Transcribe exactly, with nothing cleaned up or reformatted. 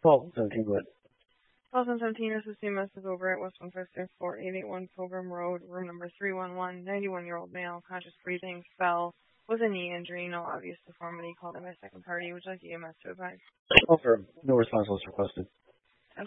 twelve seventeen, go ahead. twelve seventeen, this is C M S is over at West one five six four eight eight one Pilgrim Road, room number three one one, ninety-one-year-old male, conscious breathing, fell, with a knee injury, no obvious deformity, called in by second party. Would you like the E M S to advise? Confirm. No response was requested.